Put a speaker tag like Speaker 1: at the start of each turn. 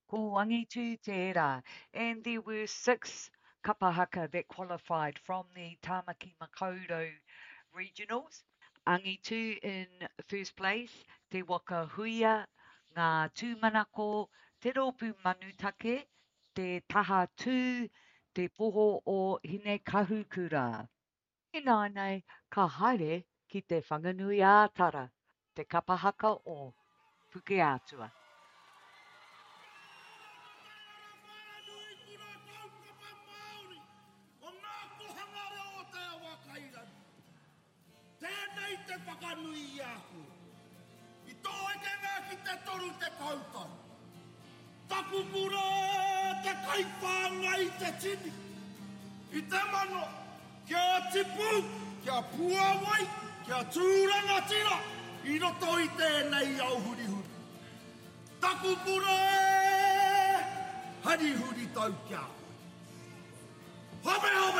Speaker 1: Ko Wangitu Te Ra. And there were 6 kapahaka that qualified from the Tamaki Makaurau regionals. Angitu in first place, Te Waka Huia, Ngā Tūmanako, Te Ropu Manutake, Te Taha Tū, Te Poho o Hine Kahukura. Ina nei, ka haere ki te whanganui ātara, te kapahaka o Pukeatua.
Speaker 2: Tēnei te whakanui i aku. I tō eke ngā ki te toru te kautai. Taku kura te kaiwhāngai te tini. I te mano, kia tipu, kia puawai, kia tūranga tira. I roto i tēnei au huri huri. Taku kura hari huri tau kia. Hame hame!